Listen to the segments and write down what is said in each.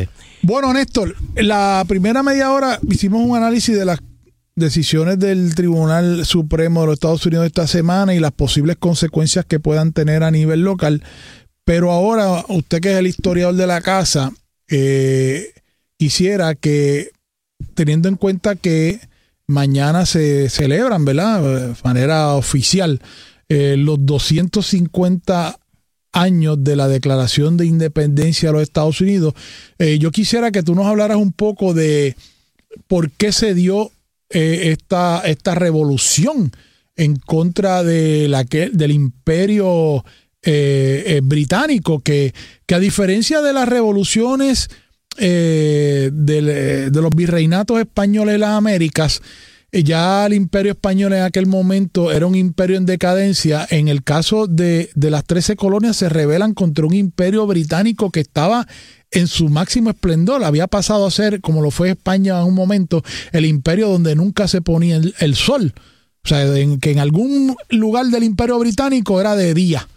interesante. Bueno, Néstor, la primera media hora hicimos un análisis de las decisiones del Tribunal Supremo de los Estados Unidos esta semana y las posibles consecuencias que puedan tener a nivel local. Pero ahora, usted que es el historiador de la casa, quisiera que, teniendo en cuenta que mañana se celebran, ¿verdad?, de manera oficial, los 250 años de la Declaración de Independencia de los Estados Unidos, yo quisiera que tú nos hablaras un poco de por qué se dio esta revolución en contra de del imperio británico, que a diferencia de las revoluciones de los virreinatos españoles de las Américas, ya el imperio español en aquel momento era un imperio en decadencia. En el caso de las 13 colonias se rebelan contra un imperio británico que estaba en su máximo esplendor. Había pasado a ser, como lo fue España en un momento, el imperio donde nunca se ponía el sol. O sea, que en algún lugar del imperio británico era de día.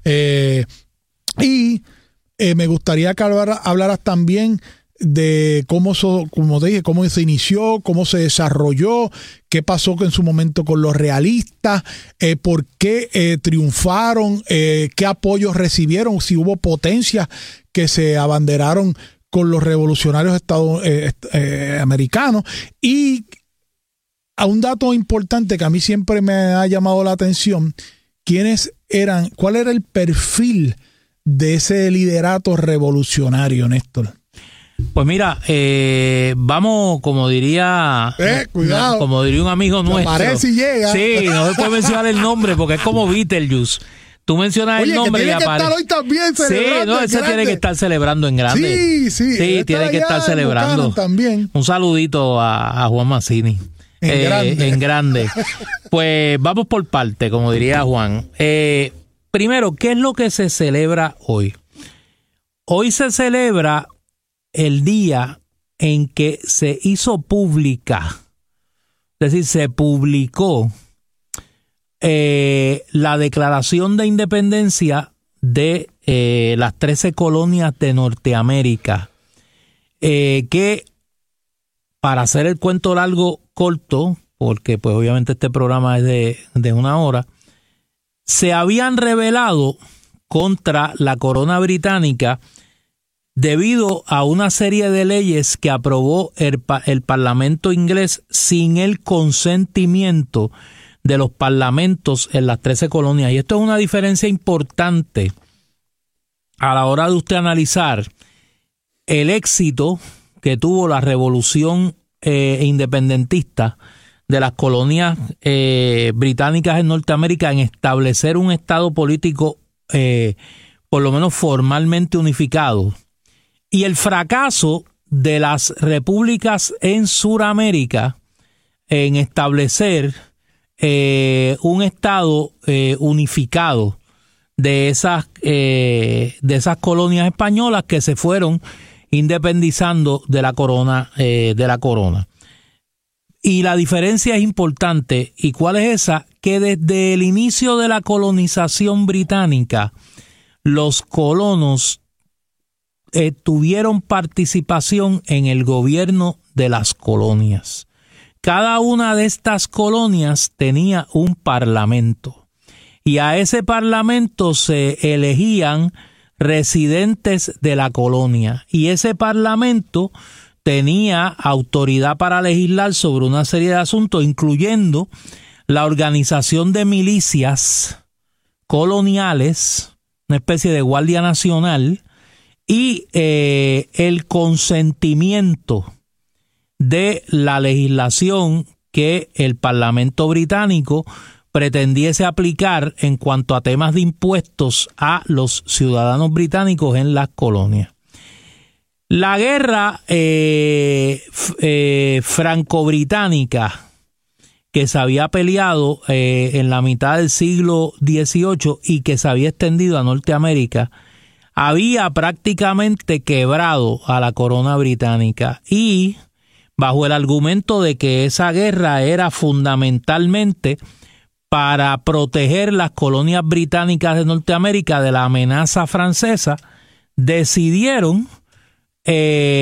Me gustaría que hablaras también de cómo se inició, cómo se desarrolló, qué pasó en su momento con los realistas, por qué triunfaron, qué apoyos recibieron, si hubo potencias que se abanderaron con los revolucionarios americanos. Y a un dato importante que a mí siempre me ha llamado la atención, ¿cuál era el perfil de ese liderato revolucionario, Néstor? Pues mira, vamos, como diría un amigo nuestro. Aparece y llega. Sí, no se puede mencionar el nombre porque es como Beetlejuice. Tú mencionas el nombre y aparece. Hoy también celebrando. Sí, ese tiene que estar celebrando en grande. Sí, tiene que estar celebrando. También. Un saludito a Juan Mazzini. En grande. Pues vamos por parte, como diría Juan. Primero, ¿qué es lo que se celebra hoy? Hoy se celebra el día en que se hizo pública, es decir, se publicó la Declaración de Independencia de las 13 colonias de Norteamérica, que, para hacer el cuento largo corto, porque pues obviamente este programa es de una hora, se habían rebelado contra la corona británica debido a una serie de leyes que aprobó el Parlamento inglés sin el consentimiento de los parlamentos en las 13 colonias. Y esto es una diferencia importante a la hora de usted analizar el éxito que tuvo la revolución independentista de las colonias británicas en Norteamérica en establecer un estado político por lo menos formalmente unificado, y el fracaso de las repúblicas en Suramérica en establecer un estado unificado de esas colonias españolas que se fueron independizando de la corona. Y la diferencia es importante. ¿Y cuál es esa? Que desde el inicio de la colonización británica, los colonos tuvieron participación en el gobierno de las colonias. Cada una de estas colonias tenía un parlamento, y a ese parlamento se elegían residentes de la colonia, y ese parlamento tenía autoridad para legislar sobre una serie de asuntos, incluyendo la organización de milicias coloniales, una especie de guardia nacional, y el consentimiento de la legislación que el Parlamento británico pretendiese aplicar en cuanto a temas de impuestos a los ciudadanos británicos en las colonias. La guerra franco-británica que se había peleado en la mitad del siglo XVIII y que se había extendido a Norteamérica había prácticamente quebrado a la corona británica, y bajo el argumento de que esa guerra era fundamentalmente para proteger las colonias británicas de Norteamérica de la amenaza francesa, decidieron